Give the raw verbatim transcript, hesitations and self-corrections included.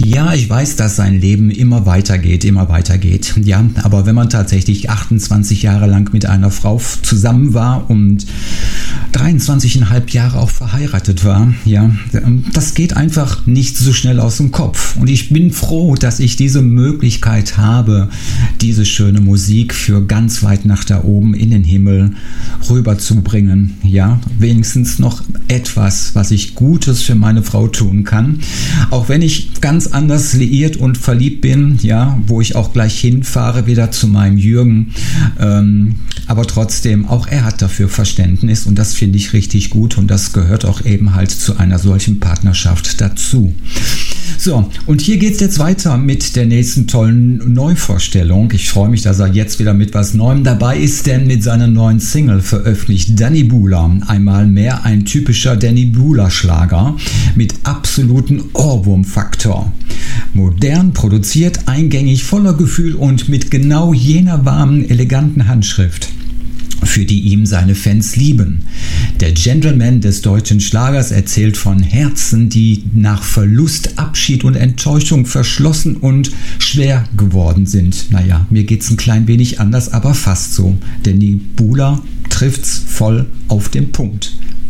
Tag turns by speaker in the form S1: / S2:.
S1: Ja, ich weiß, dass sein Leben immer weitergeht, immer weitergeht. Ja, aber wenn man tatsächlich achtundzwanzig Jahre lang mit einer Frau zusammen war und dreiundzwanzig Komma fünf Jahre auch verheiratet war, ja, das geht einfach nicht so schnell aus dem Kopf. Und ich bin froh, dass ich diese Möglichkeit habe, diese schöne Musik für ganz weit nach da oben in den Himmel rüberzubringen. Ja, wenigstens noch etwas, was ich Gutes für meine Frau tun kann. Auch wenn ich ganz anders liiert und verliebt bin, ja, wo ich auch gleich hinfahre wieder zu meinem Jürgen. Ähm, aber trotzdem, auch er hat dafür Verständnis und das finde ich richtig gut und das gehört auch eben halt zu einer solchen Partnerschaft dazu. So, und hier geht es jetzt weiter mit der nächsten tollen Neuvorstellung. Ich freue mich, dass er jetzt wieder mit was Neuem dabei ist, denn mit seiner neuen Single veröffentlicht Danny Buhler einmal mehr ein typischer Danny Buhler-Schlager mit absolutem Ohrwurmfaktor. Modern produziert, eingängig, voller Gefühl und mit genau jener warmen, eleganten Handschrift, für die ihm seine Fans lieben. Der Gentleman des deutschen Schlagers erzählt von Herzen, die nach Verlust, Abschied und Enttäuschung verschlossen und schwer geworden sind. Naja, mir geht's ein klein wenig anders, aber fast so. Danny Buhler trifft's voll auf den Punkt.